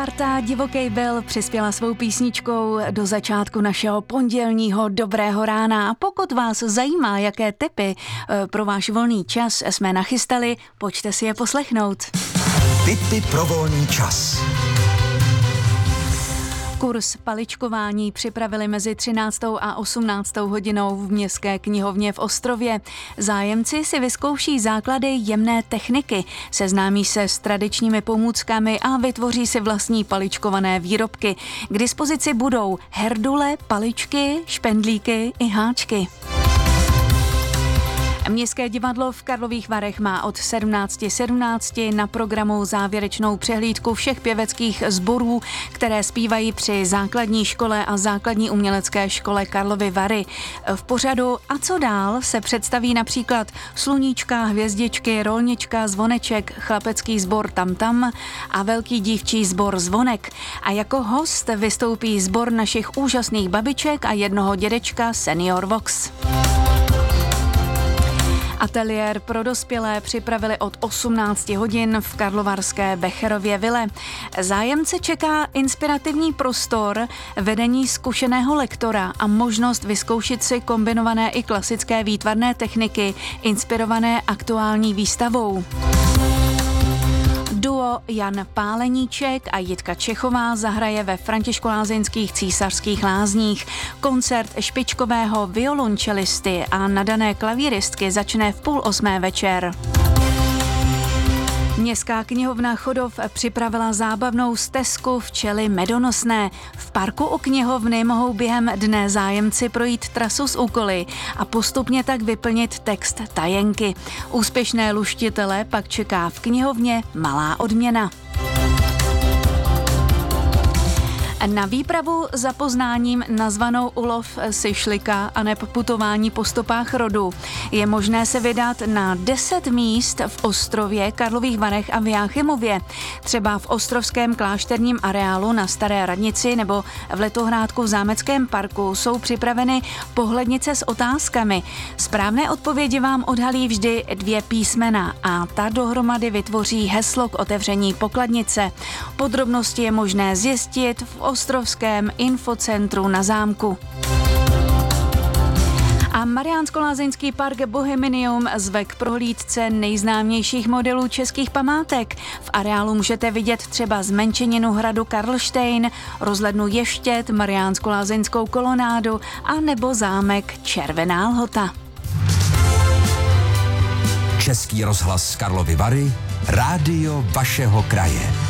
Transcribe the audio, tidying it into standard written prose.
Marta Divokej Byl přispěla svou písničkou do začátku našeho pondělního dobrého rána. A pokud vás zajímá, jaké tipy pro váš volný čas jsme nachystali, pojďte si je poslechnout. Tipy pro volný čas. Kurz paličkování připravili mezi 13. a 18. hodinou v Městské knihovně v Ostrově. Zájemci si vyzkouší základy jemné techniky, seznámí se s tradičními pomůckami a vytvoří si vlastní paličkované výrobky. K dispozici budou herdule, paličky, špendlíky i háčky. Městské divadlo v Karlových Varech má od 17:17 na programu závěrečnou přehlídku všech pěveckých sborů, které zpívají při základní škole a základní umělecké škole Karlovy Vary. V pořadu A co dál se představí například Sluníčka, Hvězdičky, Rolnička, Zvoneček, Chlapecký sbor Tamtam a Velký dívčí sbor Zvonek. A jako host vystoupí sbor našich úžasných babiček a jednoho dědečka Senior Vox. Ateliér pro dospělé připravili od 18 hodin v karlovarské Becherově vile. Zájemce čeká inspirativní prostor, vedení zkušeného lektora a možnost vyzkoušet si kombinované i klasické výtvarné techniky, inspirované aktuální výstavou. Duo Jan Páleníček a Jitka Čechová zahraje ve Františkolázeňských Císařských lázních. Koncert špičkového violončelisty a nadané klavíristky začne v 7:30 večer. Městská knihovna Chodov připravila zábavnou stezku včely medonosné. V parku u knihovny mohou během dne zájemci projít trasu s úkoly a postupně tak vyplnit text tajenky. Úspěšné luštitele pak čeká v knihovně malá odměna. Na výpravu za poznáním nazvanou Ulov Syšlika a neb putování po stopách rodu je možné se vydat na 10 míst v Ostrově, Karlových Varech a v Jáchymově. Třeba v ostrovském klášterním areálu na Staré radnici nebo v Letohrádku v Zámeckém parku jsou připraveny pohlednice s otázkami. Správné odpovědi vám odhalí vždy 2 písmena a ta dohromady vytvoří heslo k otevření pokladnice. Podrobnosti je možné zjistit v Ostrovském infocentru na zámku. A Mariánsko-Lázeňský park Boheminium zve k prohlídce nejznámějších modelů českých památek. V areálu můžete vidět třeba zmenšeninu hradu Karlštejn, rozhlednu Ještěd, Mariánsko-Lázeňskou kolonádu a nebo zámek Červená Lhota. Český rozhlas Karlovy Vary, rádio vašeho kraje.